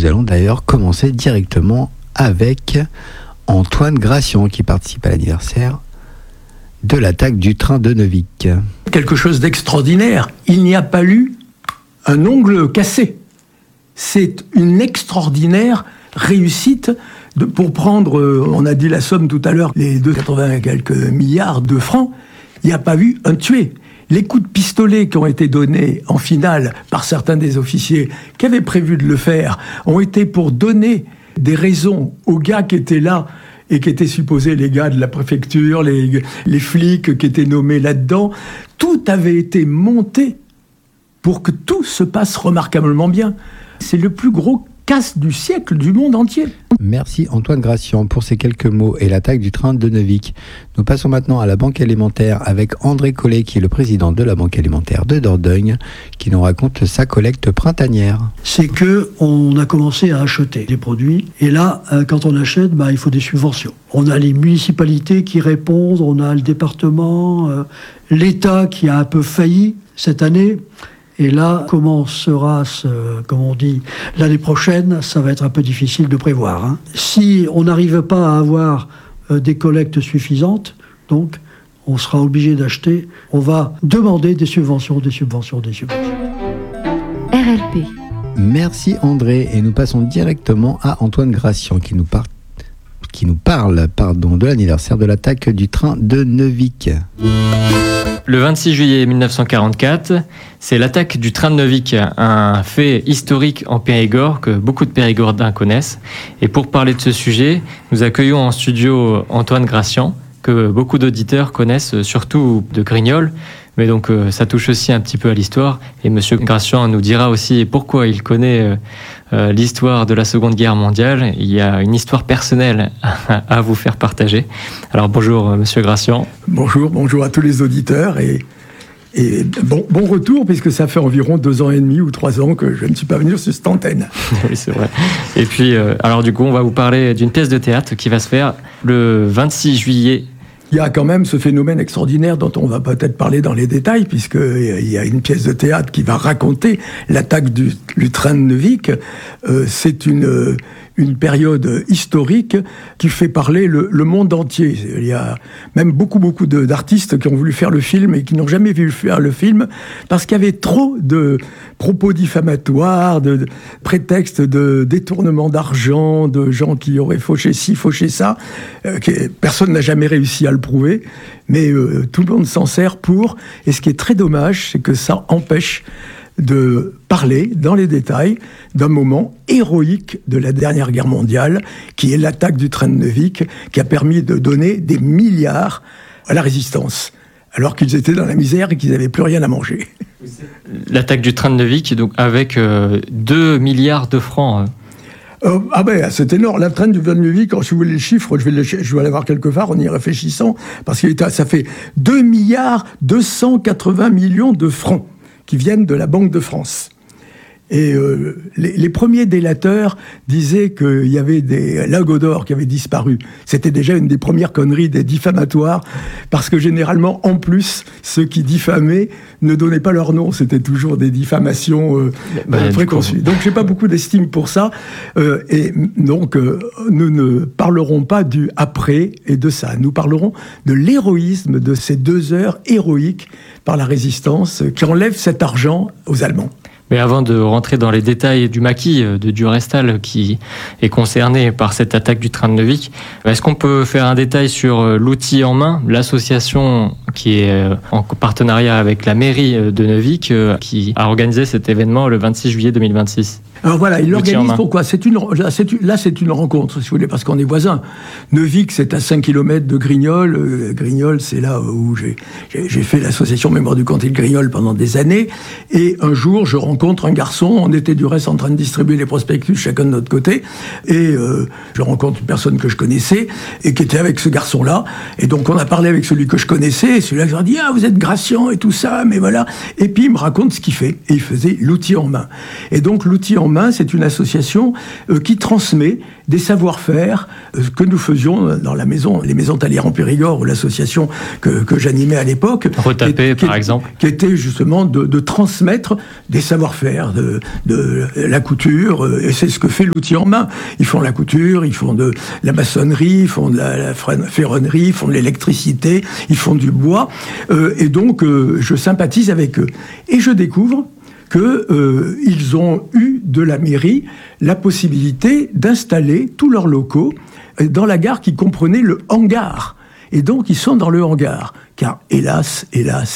nous allons d'ailleurs commencer directement avec Antoine Gracian qui participe à l'anniversaire de l'attaque du train de Neuvic. Quelque chose d'extraordinaire. Il n'y a pas eu un ongle cassé. C'est une extraordinaire réussite pour prendre, on a dit la somme tout à l'heure, les 280 et quelques milliards de francs, il n'y a pas eu un tué. Les coups de pistolet qui ont été donnés en finale par certains des officiers qui avaient prévu de le faire ont été pour donner des raisons aux gars qui étaient là et qui étaient supposés les gars de la préfecture, les flics qui étaient nommés là-dedans. Tout avait été monté pour que tout se passe remarquablement bien. C'est le plus gros casse du siècle du monde entier. Merci Antoine Gracian pour ces quelques mots et l'attaque du train de Neuvic. Nous passons maintenant à la Banque Alimentaire avec André Collet qui est le président de la Banque Alimentaire de Dordogne qui nous raconte sa collecte printanière. C'est qu'on a commencé à acheter des produits et là, quand on achète, il faut des subventions. On a les municipalités qui répondent, on a le département, l'État qui a un peu failli cette année. Et là, comment sera, comme on dit, l'année prochaine, ça va être un peu difficile de prévoir. Si on n'arrive pas à avoir des collectes suffisantes, donc on sera obligé d'acheter, on va demander des subventions. RLP. Merci André, et nous passons directement à Antoine Gracian qui nous parle de l'anniversaire de l'attaque du train de Neuvic. Le 26 juillet 1944, c'est l'attaque du train de Neuvic, un fait historique en Périgord que beaucoup de Périgordins connaissent. Et pour parler de ce sujet, nous accueillons en studio Antoine Gracian, que beaucoup d'auditeurs connaissent surtout de Grignols. Mais donc ça touche aussi un petit peu à l'histoire. Et Monsieur Gracian nous dira aussi pourquoi il connaît l'histoire de la Seconde Guerre mondiale. Il y a une histoire personnelle à vous faire partager. Alors bonjour Monsieur Gracian. Bonjour à tous les auditeurs et bon retour puisque ça fait environ 2 ans et demi ou 3 ans que je ne suis pas venu sur cette antenne. Oui, c'est vrai. Et puis alors du coup on va vous parler d'une pièce de théâtre qui va se faire le 26 juillet. Il y a quand même ce phénomène extraordinaire dont on va peut-être parler dans les détails, puisqu'il y a une pièce de théâtre qui va raconter l'attaque du train de Neuvic. C'est une période historique qui fait parler le monde entier. Il y a même beaucoup d'artistes qui ont voulu faire le film et qui n'ont jamais vu faire le film parce qu'il y avait trop de propos diffamatoires, de prétextes de détournement d'argent, de gens qui auraient fauché ci, fauché ça. Personne n'a jamais réussi à le prouver, mais tout le monde s'en sert pour. Et ce qui est très dommage, c'est que ça empêche de parler dans les détails d'un moment héroïque de la dernière guerre mondiale, qui est l'attaque du train de Neuvic, qui a permis de donner des milliards à la résistance, alors qu'ils étaient dans la misère et qu'ils n'avaient plus rien à manger. L'attaque du train de Neuvic, donc avec 2 milliards de francs. C'est énorme. La train du train de Neuvic, quand je voulais les chiffres, je vais aller voir quelque part en y réfléchissant, parce que ça fait 2 milliards 280 millions de francs qui viennent de la Banque de France. Et les premiers délateurs disaient qu'il y avait des lingots d'or qui avaient disparu. C'était déjà une des premières conneries des diffamatoires, parce que généralement, en plus, ceux qui diffamaient ne donnaient pas leur nom. C'était toujours des diffamations préconçues. Donc, j'ai pas beaucoup d'estime pour ça. Et donc, nous ne parlerons pas du après et de ça. Nous parlerons de l'héroïsme de ces 2 heures héroïques par la résistance qui enlève cet argent aux Allemands. Mais avant de rentrer dans les détails du maquis de Durestal qui est concerné par cette attaque du train de Neuvic, est-ce qu'on peut faire un détail sur l'outil en main, l'association qui est en partenariat avec la mairie de Neuvic qui a organisé cet événement le 26 juillet 2026 ? Alors voilà, il l'organise pourquoi ? C'est une rencontre, si vous voulez, parce qu'on est voisins. Neuvic, c'est à 5 km de Grignols. Grignols, c'est là où j'ai fait l'association Mémoire du comté de Grignols pendant des années. Et un jour, je rencontre un garçon. On était du reste en train de distribuer les prospectus, chacun de notre côté. Et je rencontre une personne que je connaissais et qui était avec ce garçon-là. Et donc, on a parlé avec celui que je connaissais. Et celui-là, il a dit « Ah, vous êtes Gracian et tout ça, mais voilà. » Et puis, il me raconte ce qu'il fait. Et il faisait l'outil en main. Et donc, l'outil en main, main, c'est une association qui transmet des savoir-faire que nous faisions dans la maison, les maisons Talleyrand Périgord, ou l'association que j'animais à l'époque. Retapé, par exemple. Qui était justement de transmettre des savoir-faire, de la couture, et c'est ce que fait l'outil en main. Ils font la couture, ils font de la maçonnerie, ils font de la ferronnerie, ils font de l'électricité, ils font du bois, et donc je sympathise avec eux. Et je découvre qu'ils ont eu de la mairie la possibilité d'installer tous leurs locaux dans la gare qui comprenait le hangar. Et donc, ils sont dans le hangar. Car, hélas,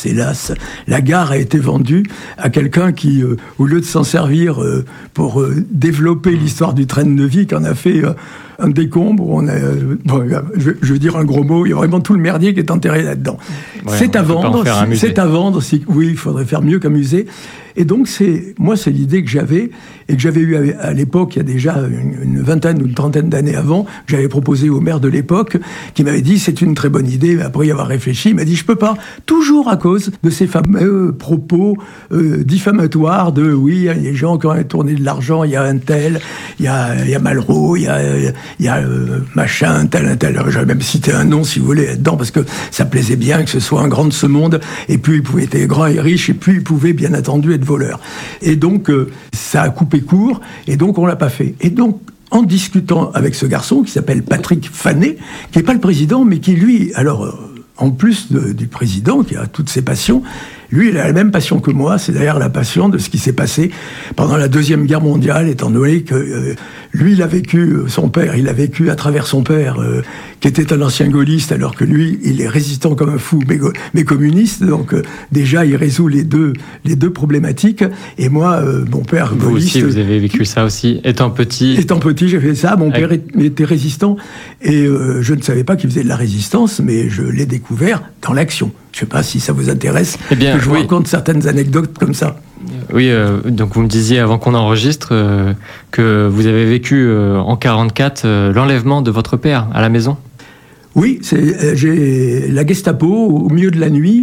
la gare a été vendue à quelqu'un qui, au lieu de s'en servir pour développer l'histoire du train de Neuvic, en a fait un décombre. Je veux dire un gros mot, il y a vraiment tout le merdier qui est enterré là-dedans. Ouais, c'est à vendre. Oui, il faudrait faire mieux qu'un musée. Et donc, c'est l'idée que j'avais, et que j'avais eue à l'époque, il y a déjà une vingtaine ou une trentaine d'années avant, que j'avais proposé au maire de l'époque, qui m'avait dit, c'est une très bonne idée, mais après y avoir réfléchi, il m'a dit, je peux pas, toujours à cause de ces fameux propos diffamatoires de, oui, il y a des gens qui ont tourné de l'argent, il y a un tel, il y a Malraux, il y a machin, un tel. J'avais même cité un nom, si vous voulez, là-dedans, parce que ça plaisait bien que ce soit un grand de ce monde, et puis il pouvait être grand et riche, et puis il pouvait, bien entendu, être voleur. Et donc, ça a coupé court, et donc on l'a pas fait. Et donc, en discutant avec ce garçon, qui s'appelle Patrick Fanet, qui n'est pas le président, mais qui, lui, alors, en plus du président, qui a toutes ses passions, lui, il a la même passion que moi, c'est d'ailleurs la passion de ce qui s'est passé pendant la Deuxième Guerre mondiale, étant donné que lui, il a vécu à travers son père, qui était un ancien gaulliste, alors que lui, il est résistant comme un fou, mais communiste, donc déjà, il résout les deux problématiques, et moi, mon père vous gaulliste... Vous aussi, vous avez vécu ça aussi, étant petit, j'ai fait ça, mon père était résistant, et je ne savais pas qu'il faisait de la résistance, mais je l'ai découvert dans l'action. Je ne sais pas si ça vous intéresse, que je vous raconte certaines anecdotes comme ça. Oui, donc vous me disiez avant qu'on enregistre que vous avez vécu en 1944 l'enlèvement de votre père à la maison. Oui, j'ai la Gestapo au milieu de la nuit.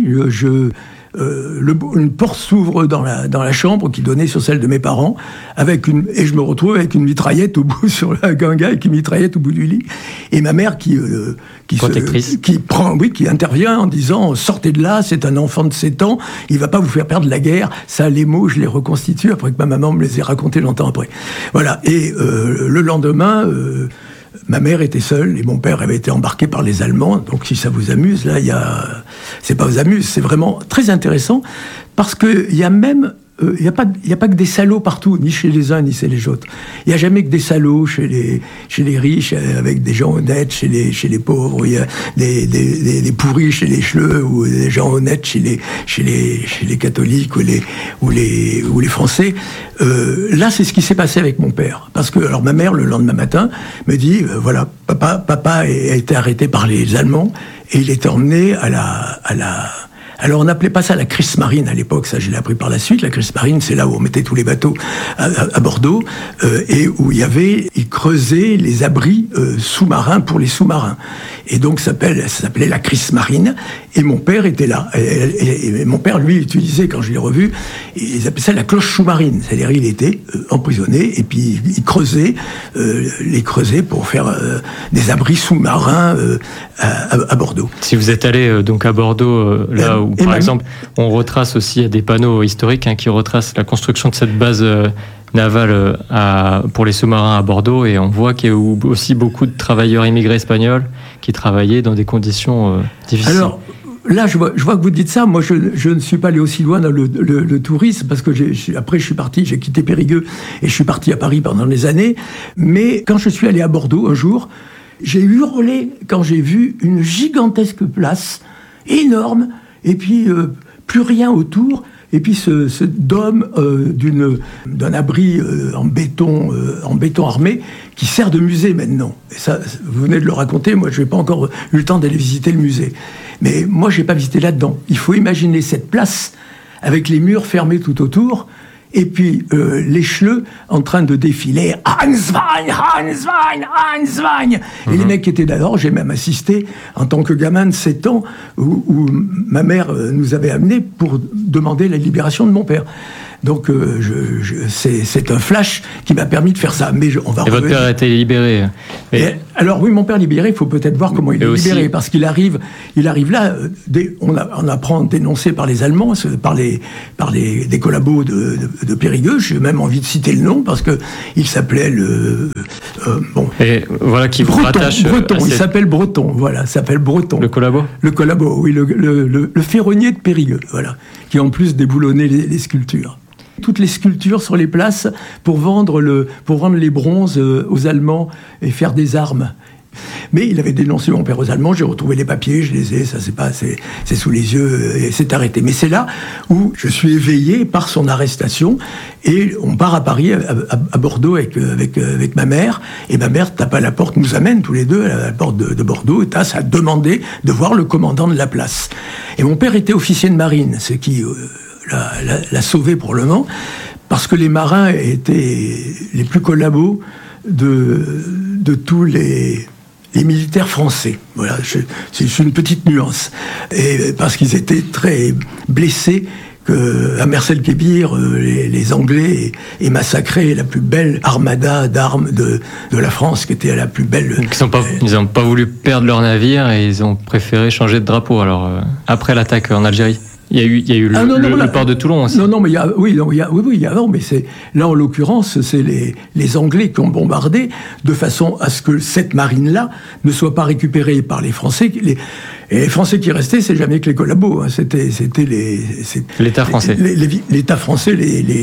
Une porte s'ouvre dans la chambre qui donnait sur celle de mes parents, et je me retrouve avec une mitraillette sur un gars avec une mitraillette au bout du lit, et ma mère qui intervient en disant, sortez de là, c'est un enfant de 7 ans, il va pas vous faire perdre la guerre. Ça, les mots, je les reconstitue après que ma maman me les ait racontés longtemps après. Voilà. Et le lendemain, ma mère était seule et mon père avait été embarqué par les Allemands. Donc, si ça vous amuse, là, c'est pas vous amuse, c'est vraiment très intéressant parce que il y a même, il y a pas que des salauds partout, ni chez les uns ni chez les autres. Il y a jamais que des salauds chez les riches, avec des gens honnêtes chez les pauvres. Il y a des pourris chez les chleux ou des gens honnêtes chez les catholiques ou les Français. Là, c'est ce qui s'est passé avec mon père. Parce que, alors, ma mère, le lendemain matin, me dit, voilà, papa a été arrêté par les Allemands et il était emmené à la Alors, on n'appelait pas ça la Kriegsmarine à l'époque, ça je l'ai appris par la suite. La Kriegsmarine, c'est là où on mettait tous les bateaux à Bordeaux, et où ils creusaient les abris sous-marins pour les sous-marins. Et donc, ça s'appelait la Kriegsmarine, et mon père était là. Et mon père, lui, utilisait, quand je l'ai revu, ils appelaient ça la cloche sous-marine. C'est-à-dire, il était emprisonné, et puis il creusait, les creusait pour faire des abris sous-marins à Bordeaux. Si vous êtes allé donc à Bordeaux, là où, par exemple, on retrace aussi des panneaux historiques qui retracent la construction de cette base navale pour les sous-marins à Bordeaux, et on voit qu'il y a aussi beaucoup de travailleurs immigrés espagnols qui travaillaient dans des conditions difficiles. Alors, là, je vois que vous dites ça. Moi, je ne suis pas allé aussi loin dans le tourisme, parce que après, je suis parti, j'ai quitté Périgueux, et je suis parti à Paris pendant des années. Mais quand je suis allé à Bordeaux un jour, j'ai hurlé quand j'ai vu une gigantesque place, énorme, et puis plus rien autour, et puis ce dôme d'un abri en béton armé qui sert de musée maintenant. Et ça, vous venez de le raconter, moi je n'ai pas encore eu le temps d'aller visiter le musée. Mais moi je n'ai pas visité là-dedans. Il faut imaginer cette place avec les murs fermés tout autour, et puis les chleux en train de défiler « Hans Wein, Hans Wein, Hans Wein !» Et les mecs qui étaient d'alors, j'ai même assisté en tant que gamin de 7 ans où ma mère nous avait amenés pour demander la libération de mon père. Donc c'est un flash qui m'a permis de faire ça. Mais et votre père a été libéré. Alors oui, mon père libéré, il faut peut-être voir comment il est libéré, parce qu'il arrive là, on apprend dénoncé par les Allemands, par des collabos de Périgueux. J'ai même envie de citer le nom parce que il s'appelait Et voilà qui vous rattache. Breton. Il s'appelle Breton. Voilà, s'appelle Breton. Le collabo. Le collabo, oui, le ferronnier de Périgueux, voilà, qui en plus déboulonnait les sculptures. Toutes les sculptures sur les places pour vendre les bronzes aux Allemands et faire des armes. Mais il avait dénoncé mon père aux Allemands, j'ai retrouvé les papiers, je les ai, ça c'est sous les yeux, et c'est arrêté. Mais c'est là où je suis éveillé par son arrestation, et on part à Paris, à Bordeaux avec ma mère, et ma mère tape à la porte, nous amène tous les deux à la porte de Bordeaux, et a demandé de voir le commandant de la place. Et mon père était officier de marine, ce qui l'a sauvé pour le moment, parce que les marins étaient les plus collabos de tous les militaires français. Voilà, c'est une petite nuance. Et parce qu'ils étaient très blessés qu'à Mercel-Kébir, les Anglais aient massacré la plus belle armada d'armes de la France, qui était la plus belle. Ils n'ont pas voulu perdre leur navire et ils ont préféré changer de drapeau. Alors après l'attaque en Algérie. Il y a eu le port de Toulon aussi. Non, mais mais c'est là en l'occurrence, c'est les Anglais qui ont bombardé de façon à ce que cette marine-là ne soit pas récupérée par les Français. Et les Français qui restaient, c'est jamais que les collabos. Hein. C'était l'État français. L'État français,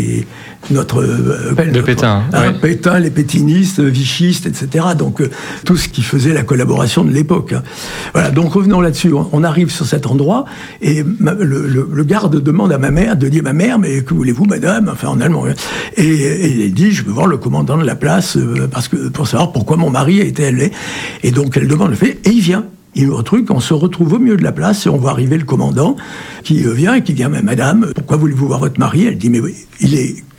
notre de Pétain. Ouais. Pétain, les pétinistes, vichistes, etc. Donc tout ce qui faisait la collaboration de l'époque. Hein. Voilà. Donc revenons là-dessus. On arrive sur cet endroit et le garde demande à ma mère de dire ma mère, mais que voulez-vous, madame, enfin en allemand. Et il dit je veux voir le commandant de la place parce que pour savoir pourquoi mon mari a été élevé. Et donc elle demande le fait et il vient. On se retrouve au milieu de la place et on voit arriver le commandant qui vient et qui dit mais madame, pourquoi voulez-vous voir votre mari? Elle dit mais oui, il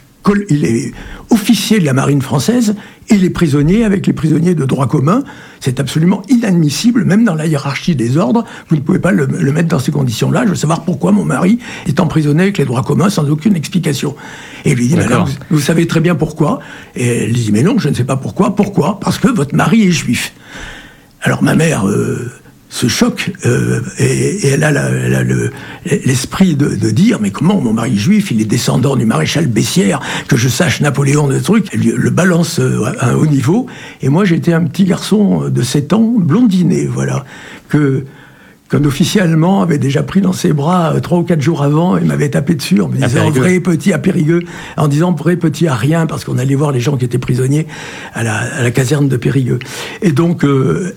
est officier de la marine française, il est prisonnier avec les prisonniers de droit commun, c'est absolument inadmissible, même dans la hiérarchie des ordres, vous ne pouvez pas le mettre dans ces conditions-là, je veux savoir pourquoi mon mari est emprisonné avec les droits communs sans aucune explication. Et il lui dit, madame, vous savez très bien pourquoi? Et elle dit, mais non, je ne sais pas pourquoi. Pourquoi? Parce que votre mari est juif. Alors ma mère se choque et elle a l'esprit de dire mais comment mon mari juif, il est descendant du maréchal Bessières, que je sache Napoléon de trucs, elle le balance à un haut niveau, et moi j'étais un petit garçon de 7 ans, blondiné, voilà, qu'un officier allemand avait déjà pris dans ses bras 3 ou 4 jours avant et m'avait tapé dessus en me disant vrai petit à Périgueux, en disant vrai petit à rien, parce qu'on allait voir les gens qui étaient prisonniers à la caserne de Périgueux. Et donc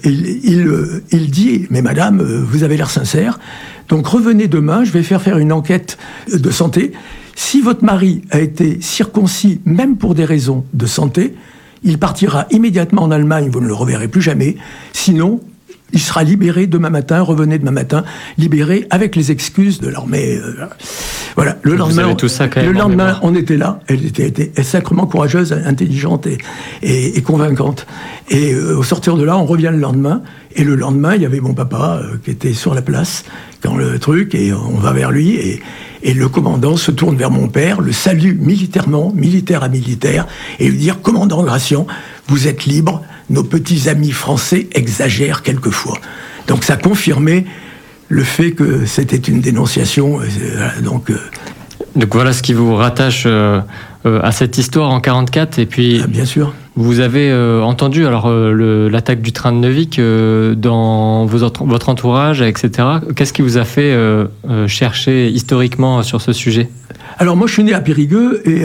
il dit mais madame, vous avez l'air sincère, donc revenez demain, je vais faire une enquête de santé. Si votre mari a été circoncis même pour des raisons de santé, il partira immédiatement en Allemagne, vous ne le reverrez plus jamais, sinon il sera libéré demain matin, revenez demain matin, libéré avec les excuses de l'armée. Voilà. Le lendemain, on était là. Elle était sacrément courageuse, intelligente et convaincante. Et au sortir de là, on revient le lendemain. Et le lendemain, il y avait mon papa qui était sur la place quand le truc, et on va vers lui. Et le commandant se tourne vers mon père, le salue militairement, militaire à militaire, et lui dire, commandant Gracian, vous êtes libre. Nos petits amis français exagèrent quelquefois. Donc ça confirmait le fait que c'était une dénonciation. Donc voilà ce qui vous rattache à cette histoire en 1944. Et puis, bien sûr. Vous avez entendu alors l'attaque du train de Neuvic dans votre entourage, etc. Qu'est-ce qui vous a fait chercher historiquement sur ce sujet ? Alors moi je suis né à Périgueux et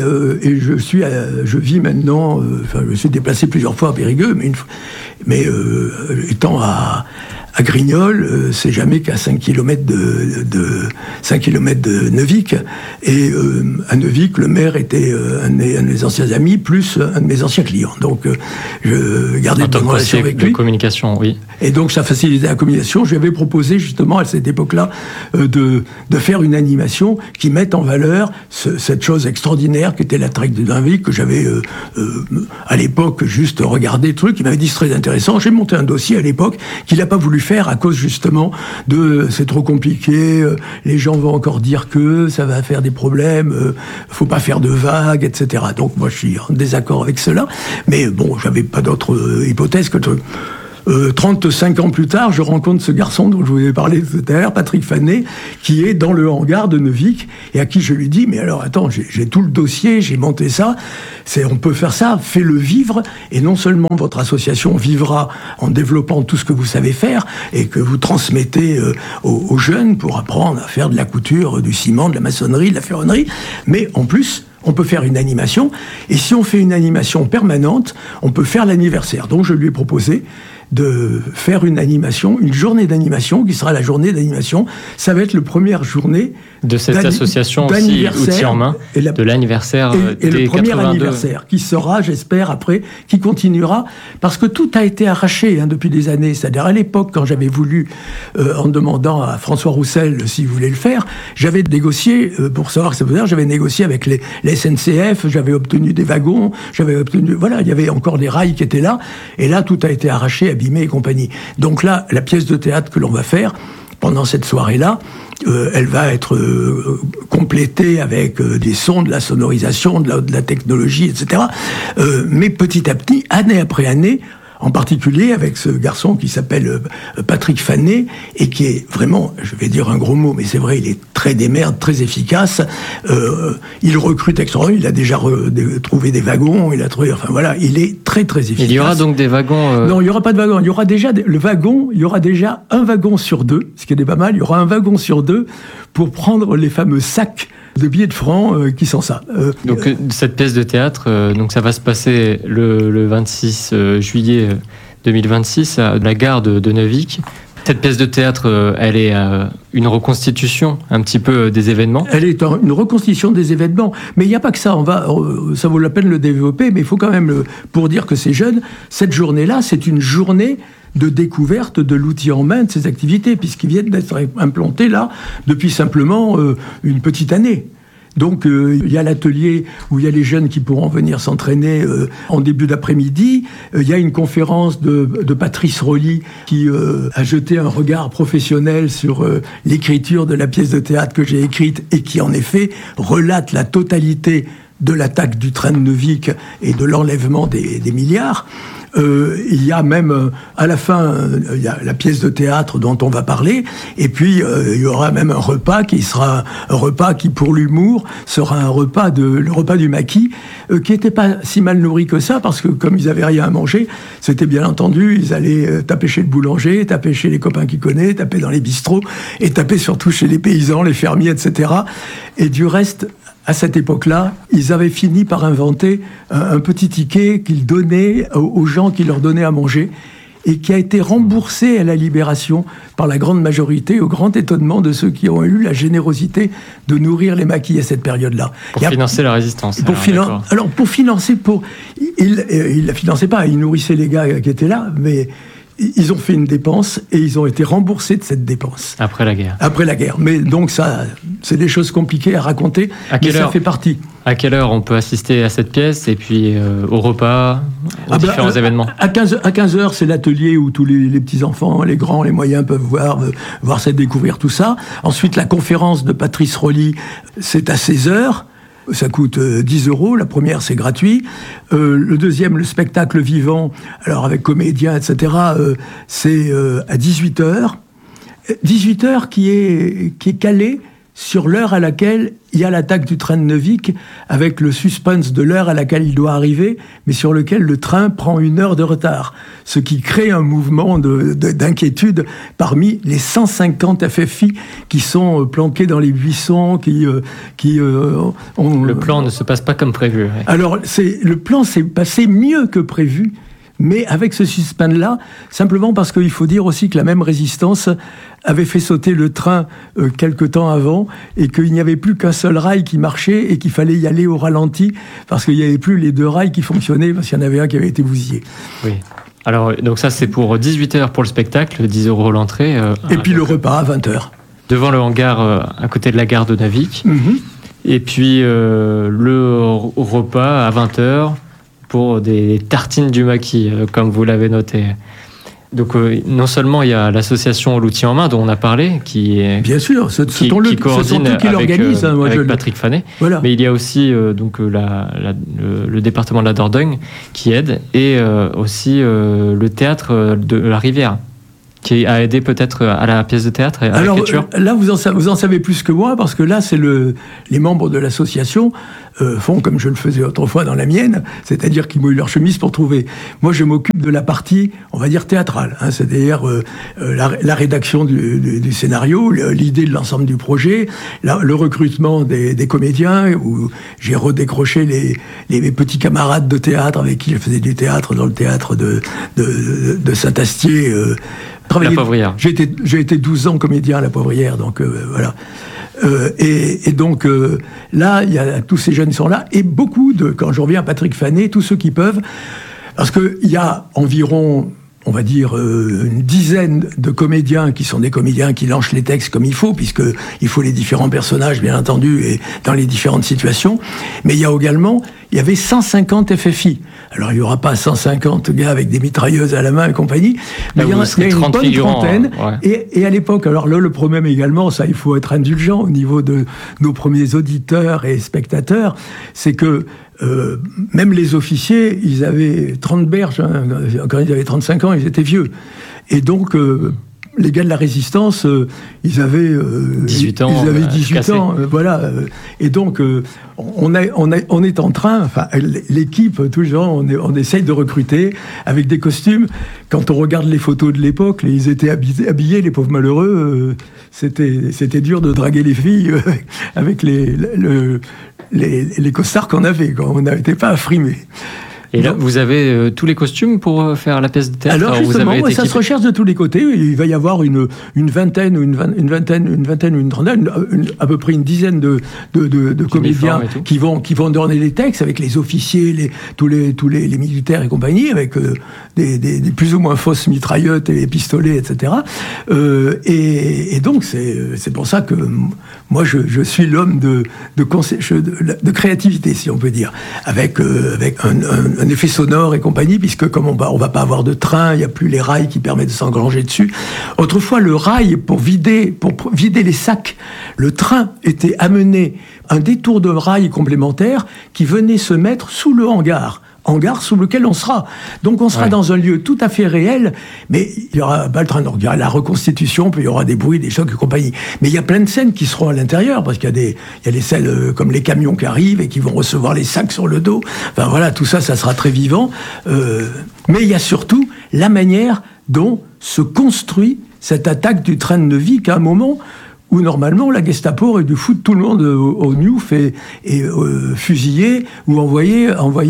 je vis maintenant, je me suis déplacé plusieurs fois à Périgueux, mais étant à Grignols, c'est jamais qu'à 5 km de 5 km de Neuvic. Et à Neuvic, le maire était un de mes anciens amis, plus un de mes anciens clients. Donc je gardais une bonne relation avec lui. De communication, oui. Et donc ça facilitait la communication. Je lui avais proposé justement à cette époque-là de faire une animation qui mette en valeur cette chose extraordinaire qui était la traque de Neuvic, que j'avais à l'époque juste regardé le truc, qui m'avait dit c'est très intéressant. J'ai monté un dossier à l'époque qu'il n'a pas voulu faire à cause justement de c'est trop compliqué, les gens vont encore dire que ça va faire des problèmes, faut pas faire de vagues, etc. Donc moi je suis en désaccord avec cela, mais bon, j'avais pas d'autre hypothèse que 35 ans plus tard, je rencontre ce garçon dont je vous ai parlé tout à l'heure, Patrick Fanet, qui est dans le hangar de Neuvic, et à qui je lui dis, mais alors attends, j'ai tout le dossier, j'ai monté ça, on peut faire ça, fais-le vivre, et non seulement votre association vivra en développant tout ce que vous savez faire, et que vous transmettez aux jeunes pour apprendre à faire de la couture, du ciment, de la maçonnerie, de la ferronnerie, mais en plus, on peut faire une animation, et si on fait une animation permanente, on peut faire l'anniversaire. Donc je lui ai proposé de faire une animation, une journée d'animation, qui sera la journée d'animation. Ça va être la première journée de cette association aussi, outils en main, de l'anniversaire et des le premier 82. Anniversaire, qui sera, j'espère, après, qui continuera, parce que tout a été arraché depuis des années. C'est-à-dire, à l'époque, quand j'avais voulu, en demandant à François Roussel s'il voulait le faire, j'avais négocié, pour savoir que ça veut dire, j'avais négocié avec les SNCF, j'avais obtenu des wagons, voilà, il y avait encore des rails qui étaient là, et là, tout a été arraché, abîmé et compagnie. Donc là, la pièce de théâtre que l'on va faire, pendant cette soirée-là, elle va être complétée avec des sons, de la sonorisation, de la technologie, etc. Mais petit à petit, année après année, en particulier avec ce garçon qui s'appelle Patrick Fanet, et qui est vraiment, je vais dire un gros mot, mais c'est vrai, il est très démerde, très efficace. Il recrute extraordinairement, il a déjà trouvé des wagons, il a trouvé, enfin voilà, il est très très efficace. Il y aura donc des wagons Non, il n'y aura pas de wagons. Il y aura déjà il y aura déjà un wagon sur deux, ce qui est pas mal. Il y aura un wagon sur deux pour prendre les fameux sacs de billets de francs qui sont ça. Donc cette pièce de théâtre, donc ça va se passer le 26 juillet 2026 à la gare de Neuvic. Cette pièce de théâtre, elle est une reconstitution un petit peu des événements. Elle est une reconstitution des événements, mais il n'y a pas que ça. Ça vaut la peine de le développer, mais il faut quand même, pour dire que c'est jeune, cette journée-là, c'est une journée de découverte de l'outil en main de ces activités, puisqu'ils viennent d'être implantés là depuis simplement une petite année. Donc il y a l'atelier où il y a les jeunes qui pourront venir s'entraîner en début d'après-midi. Il y a une conférence de Patrice Rolly qui a jeté un regard professionnel sur l'écriture de la pièce de théâtre que j'ai écrite et qui en effet relate la totalité de l'attaque du train de Neuvic et de l'enlèvement des milliards. Il y a même, à la fin, il y a la pièce de théâtre dont on va parler, et puis il y aura même un repas qui sera un repas qui, pour l'humour, sera le repas du maquis, qui n'était pas si mal nourri que ça, parce que comme ils avaient rien à manger, c'était bien entendu, ils allaient taper chez le boulanger, taper chez les copains qu'ils connaissent, taper dans les bistrots, et taper surtout chez les paysans, les fermiers, etc. Et du reste, à cette époque-là, ils avaient fini par inventer un petit ticket qu'ils donnaient aux gens qui leur donnaient à manger et qui a été remboursé à la Libération par la grande majorité, au grand étonnement de ceux qui ont eu la générosité de nourrir les maquis à cette période-là. Pour financer la résistance. Pour financer, il ne la finançait pas, il nourrissait les gars qui étaient là, mais ils ont fait une dépense et ils ont été remboursés de cette dépense. Après la guerre. Après la guerre. Mais donc ça, c'est des choses compliquées à raconter, mais ça fait partie. À quelle heure on peut assister à cette pièce et puis au repas, aux différents événements? À 15h, c'est l'atelier où tous les petits-enfants, les grands, les moyens peuvent voir ça, découvrir tout ça. Ensuite, la conférence de Patrice Rolly, c'est à 16h. Ça coûte 10 €. La première, c'est gratuit. Le deuxième, le spectacle vivant, alors avec comédiens, etc., c'est à 18h. 18h qui est calé sur l'heure à laquelle il y a l'attaque du train de Neuvic, avec le suspense de l'heure à laquelle il doit arriver, mais sur lequel le train prend 1 heure de retard. Ce qui crée un mouvement d'inquiétude parmi les 150 FFI qui sont planqués dans les buissons, Le plan ne se passe pas comme prévu. Ouais. Alors, le plan s'est passé mieux que prévu, mais avec ce suspense-là, simplement parce qu'il faut dire aussi que la même résistance avait fait sauter le train quelque temps avant, et qu'il n'y avait plus qu'un seul rail qui marchait et qu'il fallait y aller au ralenti, parce qu'il n'y avait plus les 2 rails qui fonctionnaient, parce qu'il y en avait un qui avait été bousillé. Oui. Alors, donc ça, c'est pour 18h pour le spectacle, 10 € l'entrée. Et puis le repas à 20h. Devant le hangar, à côté de la gare de Neuvic. Mm-hmm. Et puis le repas à 20h pour des tartines du maquis, comme vous l'avez noté. Donc non seulement il y a l'association L'Outil en main dont on a parlé, qui coordonne avec Patrick Fanet, voilà. Mais il y a aussi le département de la Dordogne qui aide, et aussi le théâtre de la Rivière, qui a aidé peut-être à la pièce de théâtre et à l'écriture. Là, vous en savez plus que moi, parce que là, c'est les membres de l'association font comme je le faisais autrefois dans la mienne, c'est-à-dire qu'ils mouillent leur chemise pour trouver. Moi, je m'occupe de la partie, on va dire, théâtrale, c'est-à-dire la rédaction du scénario, l'idée de l'ensemble du projet, le recrutement des comédiens, où j'ai redécroché les petits camarades de théâtre avec qui je faisais du théâtre dans le théâtre de Saint-Astier. La Poivrière. J'ai été 12 ans comédien à la Poivrière, donc voilà. Et donc là, il y a tous ces jeunes qui sont là, et beaucoup quand je reviens à Patrick Fanet, tous ceux qui peuvent, parce qu'il y a environ, on va dire, une dizaine de comédiens qui sont des comédiens qui lancent les textes comme il faut, puisqu'il faut les différents personnages, bien entendu, et dans les différentes situations. Mais il y avait 150 FFI. Alors, il n'y aura pas 150 gars avec des mitrailleuses à la main et compagnie, mais il y a une bonne trentaine. Ouais. Et à l'époque, alors là, le problème également, ça, il faut être indulgent au niveau de nos premiers auditeurs et spectateurs, c'est que même les officiers, ils avaient 30 berges, quand ils avaient 35 ans, ils étaient vieux. Et donc, les gars de la Résistance, ils avaient 18 ans. Ils avaient 18 ans, voilà. Et donc, on est en train, enfin, l'équipe, toujours, on essaye de recruter avec des costumes. Quand on regarde les photos de l'époque, ils étaient habillés, les pauvres malheureux. C'était dur de draguer les filles avec les costards qu'on avait. On n'était pas affrimés. Et là, vous avez tous les costumes pour faire la pièce de théâtre. Alors justement, ça se recherche de tous les côtés. Il va y avoir une vingtaine ou une trentaine, à peu près une dizaine de comédiens qui vont donner les textes avec les officiers, tous les militaires et compagnie, avec des plus ou moins fausses mitraillettes et pistolets, etc. Et donc c'est pour ça que moi je suis l'homme de créativité, si on peut dire, avec un effet sonore et compagnie, puisque comme on va pas avoir de train, il n'y a plus les rails qui permettent de s'engranger dessus. Autrefois, le rail, pour vider les sacs, le train était amené un détour de rail complémentaire qui venait se mettre sous le hangar sous lequel on sera. Donc on sera dans un lieu tout à fait réel, mais il y aura pas le train. Donc il y aura la reconstitution, puis il y aura des bruits, des chocs et compagnie. Mais il y a plein de scènes qui seront à l'intérieur, parce qu'il y a des scènes comme les camions qui arrivent et qui vont recevoir les sacs sur le dos. Enfin voilà, tout ça sera très vivant. Mais il y a surtout la manière dont se construit cette attaque du train de Neuvic à un moment où normalement la Gestapo aurait dû foutre tout le monde au Newf et fusiller ou envoyer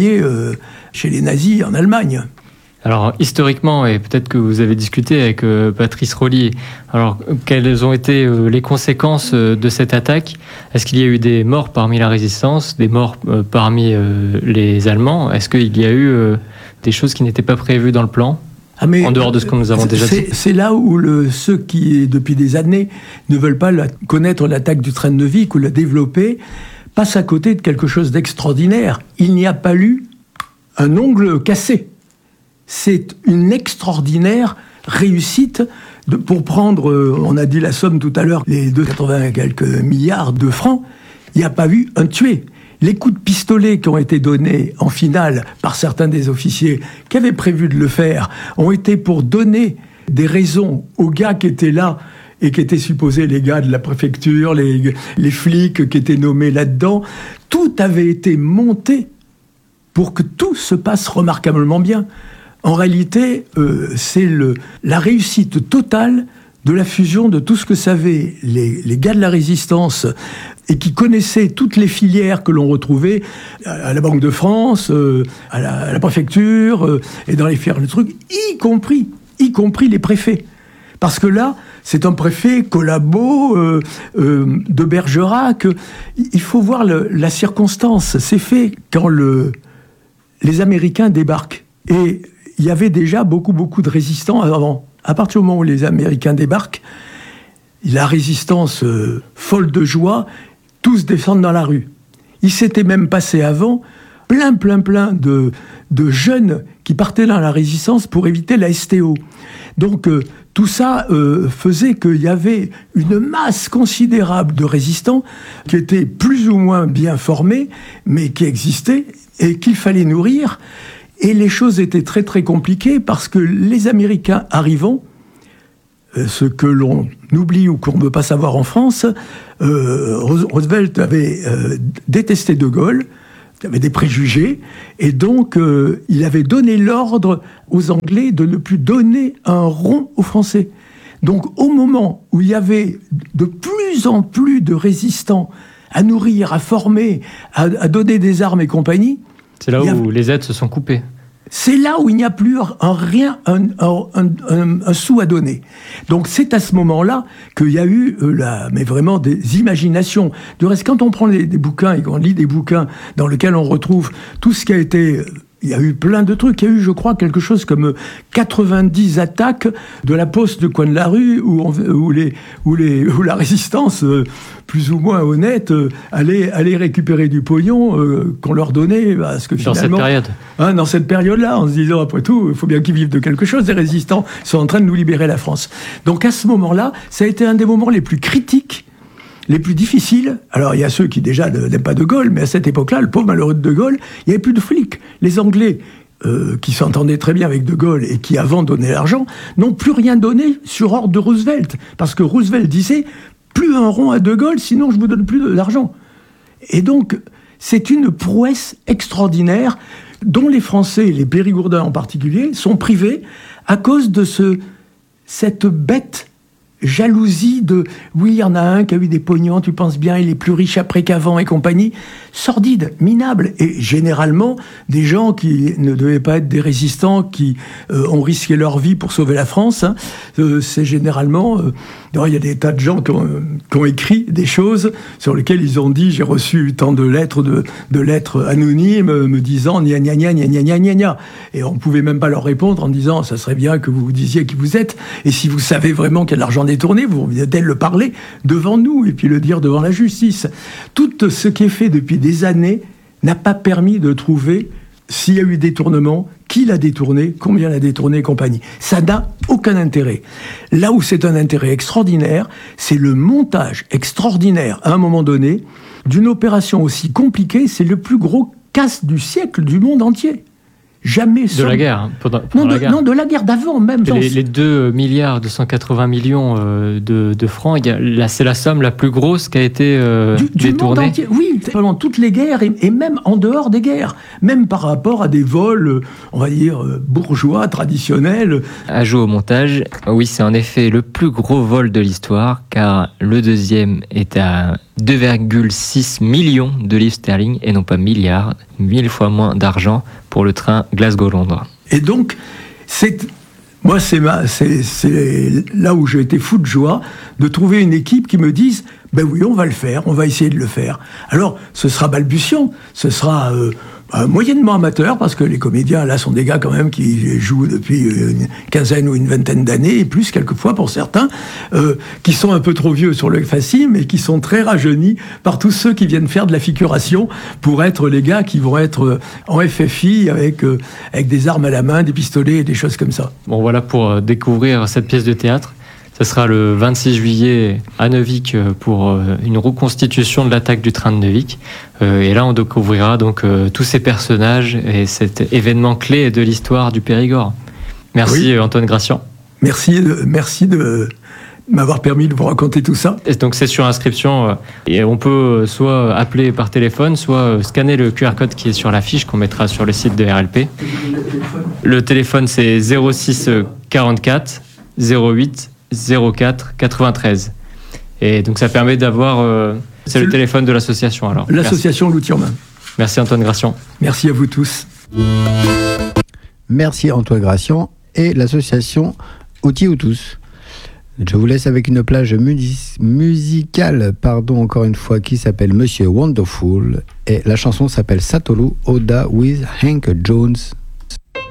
chez les nazis en Allemagne. Alors historiquement, et peut-être que vous avez discuté avec Patrice Rollier, alors quelles ont été les conséquences de cette attaque ? Est-ce qu'il y a eu des morts parmi la résistance, des morts parmi les Allemands ? Est-ce qu'il y a eu des choses qui n'étaient pas prévues dans le plan ? En dehors de ce que nous avons déjà dit. C'est là où ceux qui, depuis des années, ne veulent pas connaître l'attaque du train de Neuvic ou la développer, passent à côté de quelque chose d'extraordinaire. Il n'y a pas eu un ongle cassé. C'est une extraordinaire réussite pour prendre, on a dit la somme tout à l'heure, les 280 et quelques milliards de francs, il n'y a pas eu un tué. Les coups de pistolet qui ont été donnés en finale par certains des officiers qui avaient prévu de le faire ont été pour donner des raisons aux gars qui étaient là et qui étaient supposés les gars de la préfecture, les flics qui étaient nommés là-dedans. Tout avait été monté pour que tout se passe remarquablement bien. En réalité, c'est la réussite totale de la fusion de tout ce que savaient les gars de la Résistance et qui connaissaient toutes les filières que l'on retrouvait à la Banque de France, à la préfecture, et dans les filières de trucs, y compris les préfets. Parce que là, c'est un préfet Collabo, de Bergerac. Il faut voir la circonstance. C'est fait quand les Américains débarquent. Et il y avait déjà beaucoup de résistants avant. À partir du moment où les Américains débarquent, la résistance folle de joie, tous descendent dans la rue. Il s'était même passé avant plein de jeunes qui partaient dans la résistance pour éviter la STO. Donc tout ça faisait qu'il y avait une masse considérable de résistants qui étaient plus ou moins bien formés, mais qui existaient et qu'il fallait nourrir. Et les choses étaient très très compliquées parce que les Américains arrivant, ce que l'on oublie ou qu'on ne veut pas savoir en France, Roosevelt avait détesté De Gaulle, il avait des préjugés, et donc il avait donné l'ordre aux Anglais de ne plus donner un rond aux Français. Donc au moment où il y avait de plus en plus de résistants à nourrir, à former, à donner des armes et compagnie... C'est là où les aides se sont coupées. C'est là où il n'y a plus un sou à donner. Donc c'est à ce moment-là qu'il y a eu mais vraiment des imaginations. Du reste, quand on prend des bouquins et qu'on lit des bouquins dans lesquels on retrouve tout ce qui a été... Il y a eu plein de trucs. Il y a eu, je crois, quelque chose comme 90 attaques de la poste de coin de la rue où la résistance, plus ou moins honnête, allait récupérer du pognon qu'on leur donnait. Parce que finalement, dans cette période. Dans cette période-là, en se disant, après tout, il faut bien qu'ils vivent de quelque chose. Les résistants sont en train de nous libérer la France. Donc à ce moment-là, ça a été un des moments les plus critiques, les plus difficiles. Alors, il y a ceux qui déjà n'aiment pas De Gaulle, mais à cette époque-là, le pauvre malheureux de De Gaulle, il n'y avait plus de flics. Les Anglais, qui s'entendaient très bien avec De Gaulle et qui, avant, donnaient l'argent, n'ont plus rien donné sur ordre de Roosevelt. Parce que Roosevelt disait, plus un rond à De Gaulle, sinon je ne vous donne plus d'argent. Et donc, c'est une prouesse extraordinaire dont les Français, les Périgourdins en particulier, sont privés à cause de cette bête jalousie de « oui, il y en a un qui a eu des pognons, tu penses bien, il est plus riche après qu'avant et compagnie », sordide, minable, et généralement des gens qui ne devaient pas être des résistants, qui ont risqué leur vie pour sauver la France. Hein. C'est généralement... il y a des tas de gens qui ont écrit des choses sur lesquelles ils ont dit « j'ai reçu tant de lettres, de lettres anonymes me disant gna gna gna gna gna gna gna ». Et on ne pouvait même pas leur répondre en disant « ça serait bien que vous vous disiez qui vous êtes, et si vous savez vraiment qu'il y a de l'argent détourné, vous venez le parler devant nous et puis le dire devant la justice ». Tout ce qui est fait depuis des années n'a pas permis de trouver s'il y a eu détournement, qui l'a détourné, combien l'a détourné et compagnie. Ça n'a aucun intérêt. Là où c'est un intérêt extraordinaire, c'est le montage extraordinaire, à un moment donné, d'une opération aussi compliquée. C'est le plus gros casse du siècle du monde entier. Jamais de la guerre, pendant la guerre. Non, de la guerre d'avant même. Les 2 milliards 280 millions de francs, c'est la somme la plus grosse qui a été détournée. Du monde entier. Oui, pendant toutes les guerres et même en dehors des guerres, même par rapport à des vols, on va dire, bourgeois, traditionnels. Ajout au montage, oui, c'est en effet le plus gros vol de l'histoire, car le deuxième est à 2,6 millions de livres sterling et non pas milliards, 1000 fois moins d'argent pour le train Glasgow-Londres. Et donc, c'est là où j'ai été fou de joie de trouver une équipe qui me dise « ben oui, on va le faire, on va essayer de le faire ». Alors, ce sera balbutiant, ce sera moyennement amateur, parce que les comédiens, là, sont des gars quand même qui jouent depuis une quinzaine ou une vingtaine d'années, et plus quelquefois pour certains, qui sont un peu trop vieux sur le fascisme, mais qui sont très rajeunis par tous ceux qui viennent faire de la figuration pour être les gars qui vont être en FFI avec des armes à la main, des pistolets et des choses comme ça. Bon, voilà pour découvrir cette pièce de théâtre. Ce sera le 26 juillet à Neuvic pour une reconstitution de l'attaque du train de Neuvic. Et là, on découvrira donc tous ces personnages et cet événement clé de l'histoire du Périgord. Merci, oui. Antoine Gracian. Merci de m'avoir permis de vous raconter tout ça. Et donc c'est sur inscription et on peut soit appeler par téléphone, soit scanner le QR code qui est sur l'affiche qu'on mettra sur le site de RLP. Le téléphone c'est 06 44 08 04 93. Et donc ça permet d'avoir... c'est le téléphone de l'association alors. L'association L'Outil en Main. Merci Antoine Gracian. Merci à vous tous. Merci Antoine Gracian et l'association Outils ou tous. Je vous laisse avec une plage musicale, encore une fois, qui s'appelle Monsieur Wonderful. Et la chanson s'appelle Satoru Oda with Hank Jones.